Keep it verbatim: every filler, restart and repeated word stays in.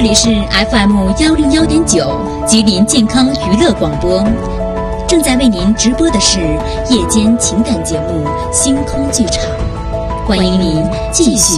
里是 F M 幺零幺点九吉林健康娱乐广播，正在为您直播的是夜间情感节目《星空剧场》，欢迎您继续